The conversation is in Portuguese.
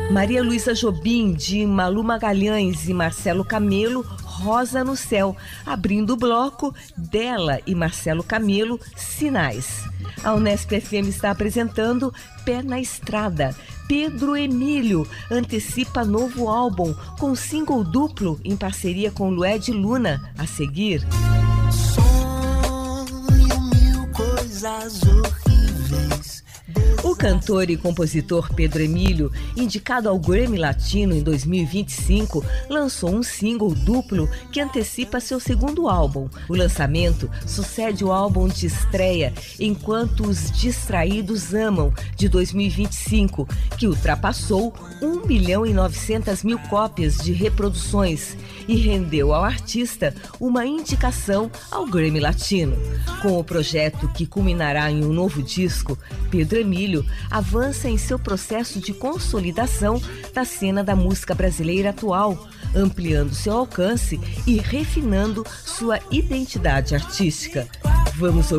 Maria Luísa Jobim, de Malu Magalhães e Marcelo Camelo, Rosa no Céu, abrindo o bloco dela e Marcelo Camelo, Sinais. A Unesp FM está apresentando Pé na Estrada. Pedro Emílio antecipa novo álbum com single duplo em parceria com Lued Luna. A seguir. Sonho mil coisas horríveis. O cantor e compositor Pedro Emílio, indicado ao Grammy Latino em 2025, lançou um single duplo que antecipa seu segundo álbum. O lançamento sucede o álbum de estreia Enquanto os Distraídos Amam, de 2025, que ultrapassou 1.900.000 cópias de reproduções e rendeu ao artista uma indicação ao Grammy Latino. Com o projeto que culminará em um novo disco, Pedro Emílio avança em seu processo de consolidação da cena da música brasileira atual, ampliando seu alcance e refinando sua identidade artística. Vamos